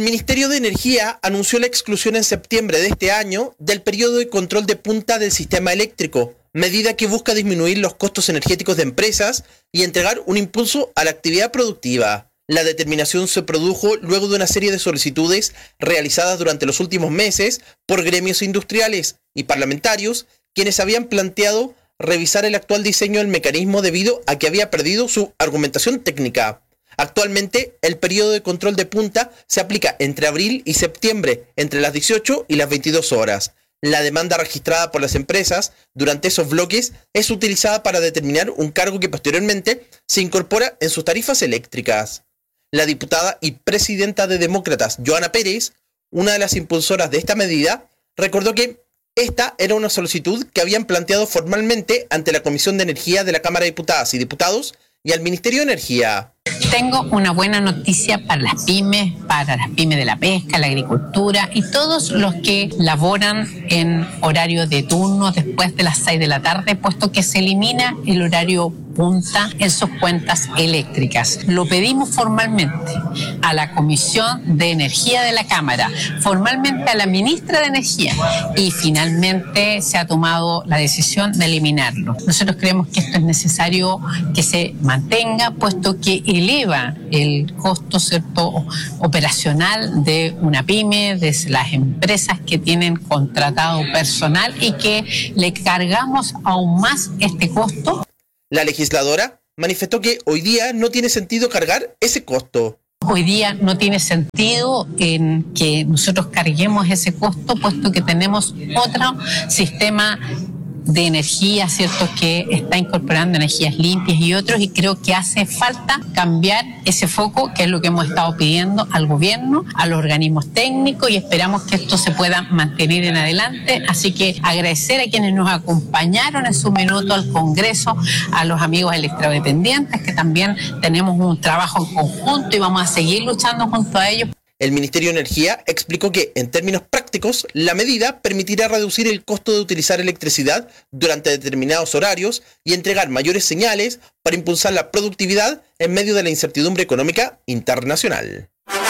Ministerio de Energía anunció la exclusión en septiembre de este año del periodo de control de punta del sistema eléctrico, medida que busca disminuir los costos energéticos de empresas y entregar un impulso a la actividad productiva. La determinación se produjo luego de una serie de solicitudes realizadas durante los últimos meses por gremios industriales y parlamentarios, quienes habían planteado revisar el actual diseño del mecanismo debido a que había perdido su argumentación técnica. Actualmente, el periodo de control de punta se aplica entre abril y septiembre, entre las 18 y las 22 horas. La demanda registrada por las empresas durante esos bloques es utilizada para determinar un cargo que posteriormente se incorpora en sus tarifas eléctricas. La diputada y presidenta de Demócratas, Johanna Pérez, una de las impulsoras de esta medida, recordó que esta era una solicitud que habían planteado formalmente ante la Comisión de Energía de la Cámara de Diputadas y Diputados y al Ministerio de Energía. Tengo una buena noticia para las pymes de la pesca, la agricultura y todos los que laboran en horario de turno después de las 6 de la tarde, puesto que se elimina el horario punta en sus cuentas eléctricas. Lo pedimos formalmente a la Comisión de Energía de la Cámara, formalmente a la ministra de Energía y finalmente se ha tomado la decisión de eliminarlo. Nosotros creemos que esto es necesario que se mantenga, puesto que eleva el costo, ¿cierto?, operacional de una pyme, de las empresas que tienen contratado personal y que le cargamos aún más este costo. La legisladora manifestó que hoy día no tiene sentido cargar ese costo. Hoy día no tiene sentido en que nosotros carguemos ese costo, puesto que tenemos otro sistema de energía, ¿cierto?, que está incorporando energías limpias y otros, y creo que hace falta cambiar ese foco, que es lo que hemos estado pidiendo al gobierno, a los organismos técnicos, y esperamos que esto se pueda mantener en adelante. Así que agradecer a quienes nos acompañaron en su minuto al Congreso, a los amigos electrodependientes, que también tenemos un trabajo en conjunto y vamos a seguir luchando junto a ellos. El Ministerio de Energía explicó que, en términos prácticos, la medida permitirá reducir el costo de utilizar electricidad durante determinados horarios y entregar mayores señales para impulsar la productividad en medio de la incertidumbre económica internacional.